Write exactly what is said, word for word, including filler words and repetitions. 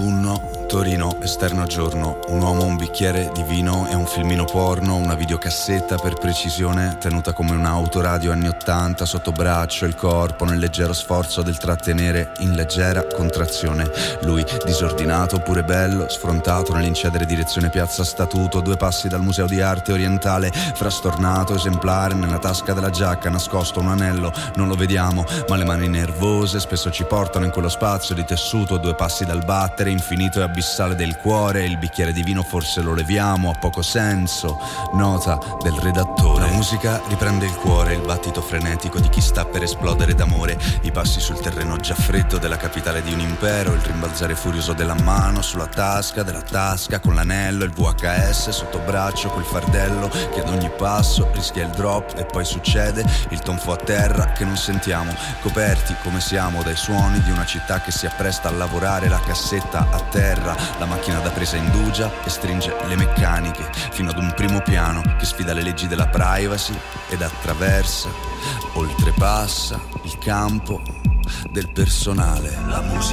Autunno, Torino, esterno giorno. Un uomo, un bicchiere di vino e un filmino porno. Una videocassetta per precisione tenuta come un'autoradio anni ottanta sotto braccio, il corpo nel leggero sforzo del trattenere in leggera contrazione. Lui disordinato pure bello, sfrontato nell'incedere direzione piazza Statuto, due passi dal museo di arte orientale, frastornato esemplare nella tasca della giacca, nascosto un anello, non lo vediamo, ma le mani nervose spesso ci portano in quello spazio di tessuto, due passi dal battere infinito e abissale del cuore. Il bicchiere di vino forse lo leviamo, ha poco senso. Nota del redattore. La musica riprende il cuore, il battito frenetico di chi sta per esplodere d'amore, i passi sul terreno già freddo della capitale di un impero, il rimbalzare furioso della mano sulla tasca della tasca con l'anello, il V H S sotto braccio col fardello che ad ogni passo rischia il drop e poi succede il tonfo a terra che non sentiamo, coperti come siamo dai suoni di una città che si appresta a lavorare, la cassetta a terra, la macchina da presa indugia e stringe le meccaniche fino ad un primo piano che sfida le leggi della privacy ed attraversa, oltrepassa il campo del personale. La musica